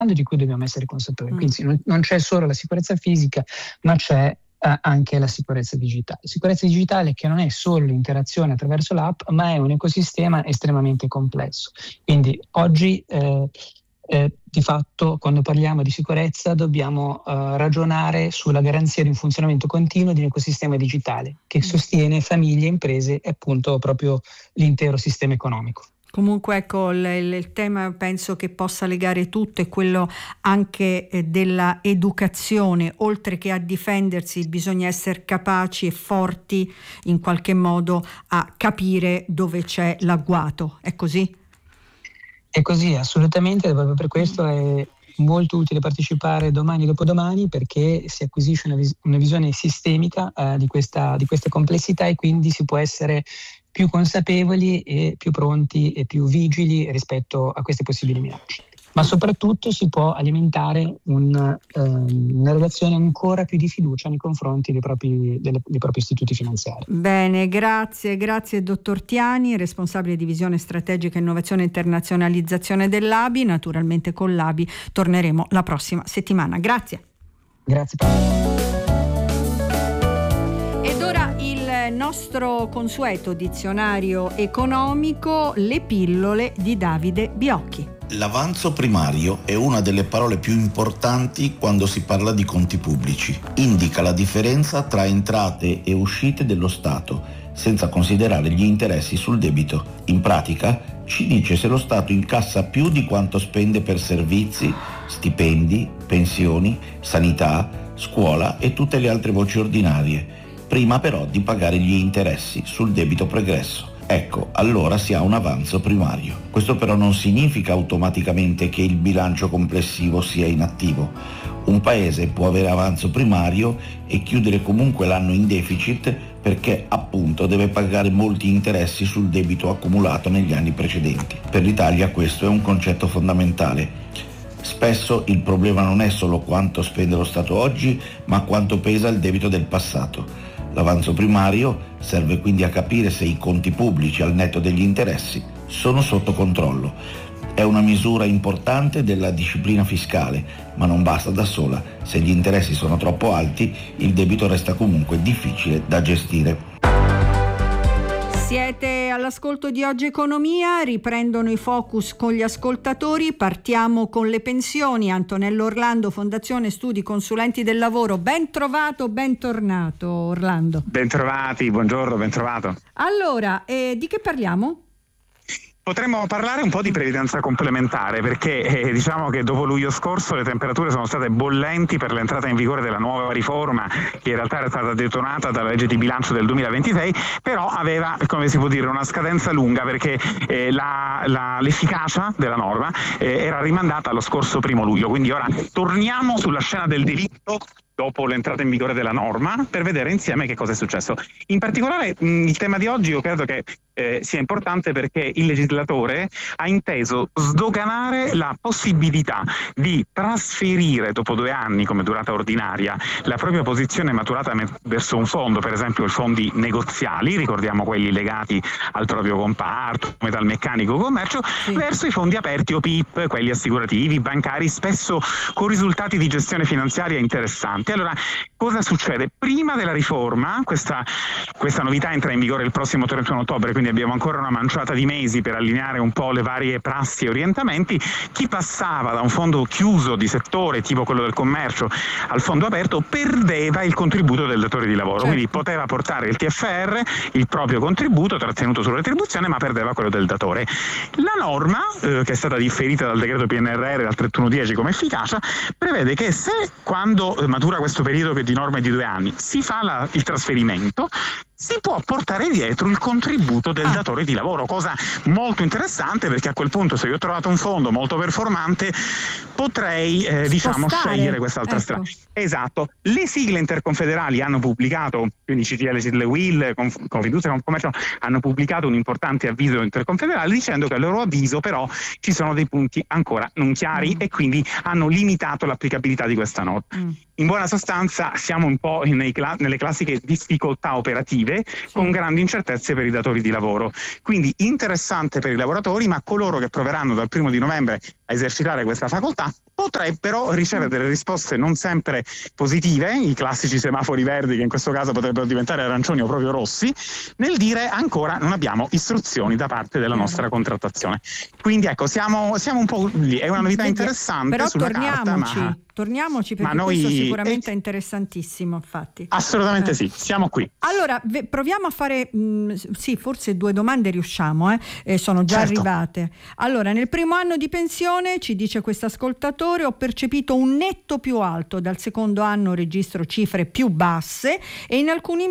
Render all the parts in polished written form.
di cui dobbiamo essere consapevoli. Quindi non c'è solo la sicurezza fisica, ma c'è anche la sicurezza digitale. Sicurezza digitale che non è solo l'interazione attraverso l'app, ma è un ecosistema estremamente complesso. Quindi oggi di fatto, quando parliamo di sicurezza, dobbiamo ragionare sulla garanzia di un funzionamento continuo di un ecosistema digitale che sostiene famiglie, imprese e appunto proprio l'intero sistema economico. Comunque ecco, il tema penso che possa legare tutto è quello anche della educazione. Oltre che a difendersi bisogna essere capaci e forti in qualche modo a capire dove c'è l'agguato, è così? È così, assolutamente, proprio per questo è molto utile partecipare domani e dopodomani, perché si acquisisce una visione sistemica di questa complessità, e quindi si può essere più consapevoli e più pronti e più vigili rispetto a queste possibili minacce. Ma soprattutto si può alimentare una relazione ancora più di fiducia nei confronti dei propri istituti finanziari. Bene, grazie dottor Tiani, responsabile divisione strategica innovazione e internazionalizzazione dell'ABI. Naturalmente con l'ABI torneremo la prossima settimana. Grazie. Grazie. Ed ora il nostro consueto dizionario economico, le pillole di Davide Biocchi. L'avanzo primario è una delle parole più importanti quando si parla di conti pubblici. Indica la differenza tra entrate e uscite dello Stato, senza considerare gli interessi sul debito. In pratica, ci dice se lo Stato incassa più di quanto spende per servizi, stipendi, pensioni, sanità, scuola e tutte le altre voci ordinarie, prima però di pagare gli interessi sul debito pregresso. Ecco, allora si ha un avanzo primario. Questo però non significa automaticamente che il bilancio complessivo sia inattivo. Un paese può avere avanzo primario e chiudere comunque l'anno in deficit perché appunto deve pagare molti interessi sul debito accumulato negli anni precedenti. Per l'Italia questo è un concetto fondamentale. Spesso il problema non è solo quanto spende lo Stato oggi, ma quanto pesa il debito del passato. L'avanzo primario serve quindi a capire se i conti pubblici al netto degli interessi sono sotto controllo. È una misura importante della disciplina fiscale, ma non basta da sola. Se gli interessi sono troppo alti, il debito resta comunque difficile da gestire. Siete all'ascolto di Oggi Economia, riprendono i focus con gli ascoltatori, partiamo con le pensioni. Antonello Orlando, Fondazione Studi Consulenti del Lavoro, ben trovato, bentornato Orlando. Bentrovati, buongiorno, ben trovato. Allora, di che parliamo? Potremmo parlare un po' di previdenza complementare perché diciamo che dopo luglio scorso le temperature sono state bollenti per l'entrata in vigore della nuova riforma, che in realtà era stata detonata dalla legge di bilancio del 2026, però aveva, come si può dire, una scadenza lunga perché l'efficacia della norma era rimandata allo scorso 1 luglio. Quindi ora torniamo sulla scena del diritto dopo l'entrata in vigore della norma per vedere insieme che cosa è successo. In particolare il tema di oggi io credo che sia importante perché il legislatore ha inteso sdoganare la possibilità di trasferire dopo 2 anni come durata ordinaria la propria posizione maturata verso un fondo, per esempio i fondi negoziali, ricordiamo quelli legati al proprio comparto, metalmeccanico, commercio, verso i fondi aperti o PIP, quelli assicurativi, bancari, spesso con risultati di gestione finanziaria interessanti. Allora, cosa succede? Prima della riforma, questa novità entra in vigore il prossimo 31 ottobre, quindi abbiamo ancora una manciata di mesi per allineare un po' le varie prassi e orientamenti. Chi passava da un fondo chiuso di settore, tipo quello del commercio, al fondo aperto, perdeva il contributo del datore di lavoro, quindi poteva portare il TFR, il proprio contributo trattenuto sulla retribuzione, ma perdeva quello del datore. La norma, che è stata differita dal decreto PNRR dal 31/10 come efficacia, prevede che se quando matura questo periodo che di norma è di 2 anni si fa il trasferimento, si può portare dietro il contributo del datore di lavoro, cosa molto interessante perché a quel punto se io ho trovato un fondo molto performante potrei scegliere quest'altra strada. Esatto. Le sigle interconfederali hanno pubblicato, quindi CGIL, CISL, UIL, Confindustria, Confcommercio hanno pubblicato un importante avviso interconfederale dicendo che a loro avviso però ci sono dei punti ancora non chiari e quindi hanno limitato l'applicabilità di questa norma. In buona sostanza siamo un po' nelle classiche difficoltà operative con grandi incertezze per i datori di lavoro. Quindi interessante per i lavoratori, ma coloro che proveranno dal 1 di novembre esercitare questa facoltà potrebbero ricevere delle risposte non sempre positive, i classici semafori verdi che in questo caso potrebbero diventare arancioni o proprio rossi, nel dire ancora non abbiamo istruzioni da parte della nostra contrattazione. Quindi ecco, siamo un po' lì, è una novità interessante. Però sulla carta, torniamoci perché questo sicuramente è interessantissimo, infatti. Assolutamente sì, siamo qui. Allora, proviamo a fare, sì, forse 2 domande riusciamo, sono già arrivate. Allora, nel primo anno di pensione, ci dice questo ascoltatore, ho percepito un netto più alto, dal secondo anno registro cifre più basse e in alcuni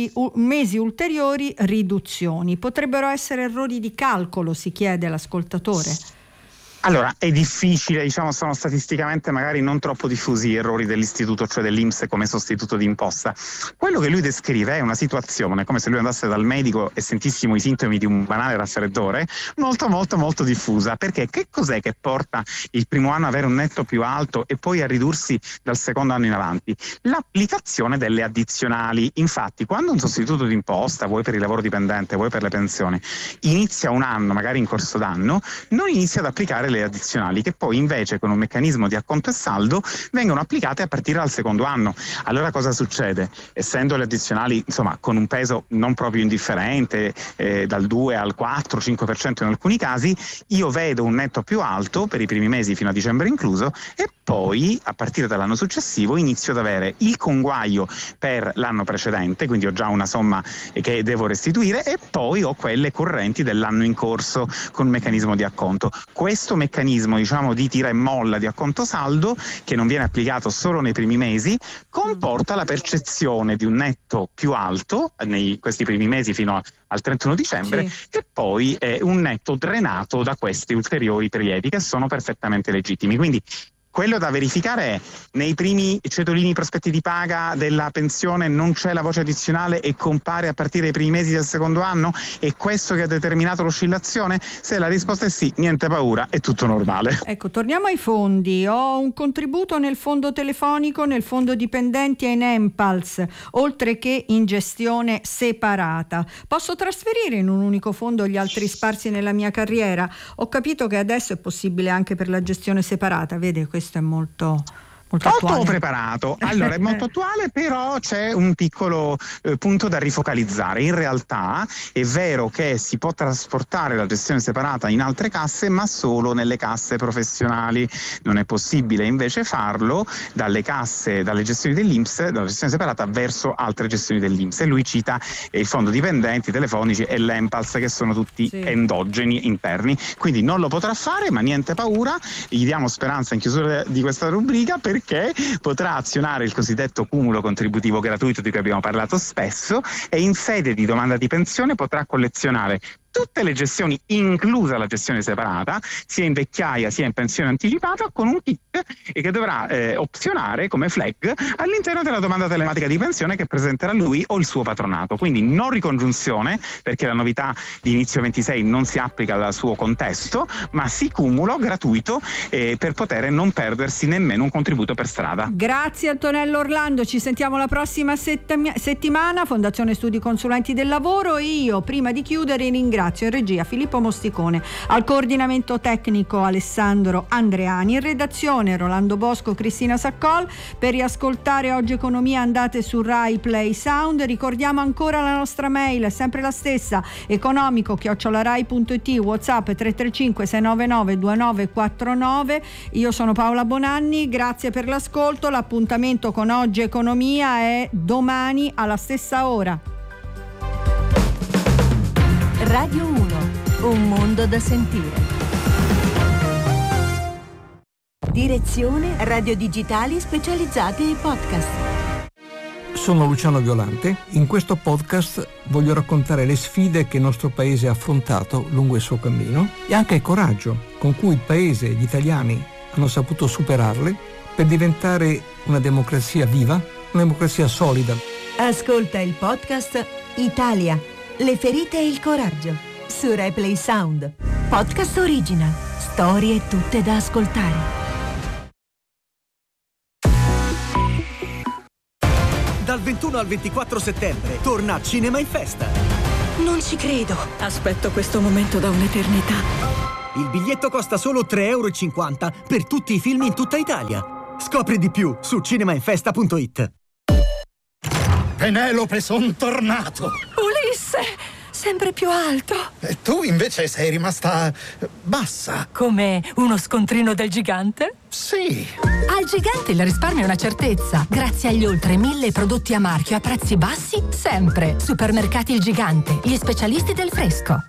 mesi ulteriori riduzioni. Potrebbero essere errori di calcolo, si chiede l'ascoltatore. Allora, è difficile, sono statisticamente magari non troppo diffusi gli errori dell'istituto, cioè dell'INPS come sostituto d'imposta. Quello che lui descrive è una situazione, come se lui andasse dal medico e sentissimo i sintomi di un banale raffreddore, molto molto molto diffusa. Perché che cos'è che porta il primo anno ad avere un netto più alto e poi a ridursi dal secondo anno in avanti? L'applicazione delle addizionali. Infatti, quando un sostituto d'imposta, vuoi per il lavoro dipendente, vuoi per le pensioni, inizia un anno, magari in corso d'anno, non inizia ad applicare le addizionali, che poi invece con un meccanismo di acconto e saldo vengono applicate a partire dal secondo anno. Allora cosa succede? Essendo le addizionali con un peso non proprio indifferente, dal 2 al 4-5% in alcuni casi, io vedo un netto più alto per i primi mesi fino a dicembre incluso, e poi a partire dall'anno successivo inizio ad avere il conguaglio per l'anno precedente, quindi ho già una somma che devo restituire, e poi ho quelle correnti dell'anno in corso con un meccanismo di acconto. Questo meccanismo di tira e molla di acconto saldo, che non viene applicato solo nei primi mesi, comporta la percezione di un netto più alto nei questi primi mesi fino al 31 dicembre, e poi un netto drenato da questi ulteriori prelievi che sono perfettamente legittimi. Quindi quello da verificare è: nei primi cedolini prospetti di paga della pensione non c'è la voce addizionale e compare a partire dai primi mesi del secondo anno? È questo che ha determinato l'oscillazione? Se la risposta è sì, niente paura, è tutto normale. Ecco, torniamo ai fondi. Ho un contributo nel fondo telefonico, nel fondo dipendenti e in Empals, oltre che in gestione separata. Posso trasferire in un unico fondo gli altri sparsi nella mia carriera? Ho capito che adesso è possibile anche per la gestione separata, vede? Questo è molto attuale. Preparato. Allora, è molto attuale, però c'è un piccolo punto da rifocalizzare. In realtà è vero che si può trasportare la gestione separata in altre casse, ma solo nelle casse professionali. Non è possibile invece farlo dalle gestioni dell'INPS, dalla gestione separata verso altre gestioni dell'INPS. E lui cita il fondo dipendenti, telefonici e l'Empals, che sono tutti endogeni, interni. Quindi non lo potrà fare, ma niente paura, gli diamo speranza in chiusura di questa rubrica, perché potrà azionare il cosiddetto cumulo contributivo gratuito di cui abbiamo parlato spesso, e in sede di domanda di pensione potrà collezionare tutte le gestioni, inclusa la gestione separata, sia in vecchiaia sia in pensione anticipata, con un kit che dovrà opzionare come flag all'interno della domanda telematica di pensione che presenterà lui o il suo patronato. Quindi non ricongiunzione, perché la novità di inizio 26 non si applica al suo contesto, ma sì cumulo gratuito per poter non perdersi nemmeno un contributo per strada. Grazie Antonello Orlando, ci sentiamo la prossima settimana. Fondazione Studi Consulenti del Lavoro. Io, prima di chiudere, ringrazio in regia Filippo Mosticone, al coordinamento tecnico Alessandro Andreani, in redazione Rolando Bosco, Cristina Saccol. Per riascoltare Oggi Economia andate su Rai Play Sound. Ricordiamo ancora la nostra mail, è sempre la stessa, economico@rai.it, WhatsApp 335 699 2949. Io sono Paola Bonanni, grazie per l'ascolto. L'appuntamento con Oggi Economia è domani alla stessa ora. Radio 1, un mondo da sentire. Direzione Radio Digitali Specializzati e Podcast. Sono Luciano Violante. In questo podcast voglio raccontare le sfide che il nostro paese ha affrontato lungo il suo cammino e anche il coraggio con cui il paese e gli italiani hanno saputo superarle per diventare una democrazia viva, una democrazia solida. Ascolta il podcast Italia, le ferite e il coraggio su Rai Play Sound. Podcast original, storie tutte da ascoltare. Dal 21 al 24 settembre torna Cinema in Festa. Non ci credo. Aspetto questo momento da un'eternità. Il biglietto costa solo €3,50 per tutti i film in tutta Italia. Scopri di più su cinemainfesta.it. Penelope, son tornato! Ulisse, sempre più alto. E tu invece sei rimasta bassa. Come uno scontrino del gigante? Sì. Al gigante il risparmio è una certezza. Grazie agli oltre 1000 prodotti a marchio a prezzi bassi, sempre. Supermercati Il Gigante, gli specialisti del fresco.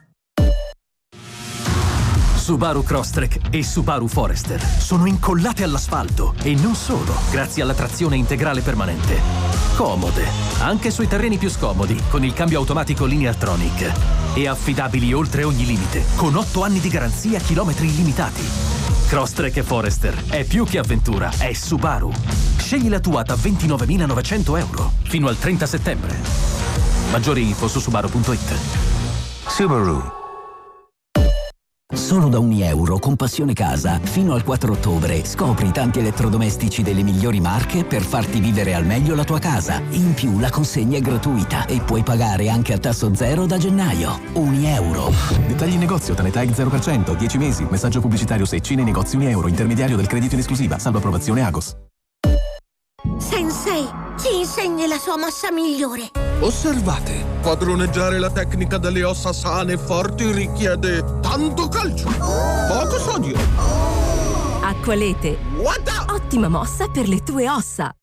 Subaru Crosstrek e Subaru Forester sono incollate all'asfalto e non solo, grazie alla trazione integrale permanente. Comode, anche sui terreni più scomodi, con il cambio automatico Lineartronic. E affidabili oltre ogni limite, con 8 anni di garanzia, chilometri illimitati. Crosstrek e Forester è più che avventura, è Subaru. Scegli la tua da €29.900 fino al 30 settembre. Maggiori info su subaru.it. Subaru. Solo da €1 con Passione Casa, fino al 4 ottobre, scopri tanti elettrodomestici delle migliori marche per farti vivere al meglio la tua casa. In più la consegna è gratuita e puoi pagare anche a tasso zero da gennaio. €1. Dettagli in negozio, Tanetag 0%, 10 mesi, messaggio pubblicitario Secci nei negozi €1, intermediario del credito in esclusiva, salvo approvazione Agos. Sensei, ci insegni la sua mossa migliore. Osservate, padroneggiare la tecnica delle ossa sane e forti richiede tanto calcio, poco sodio. Acqualete. Ottima mossa per le tue ossa.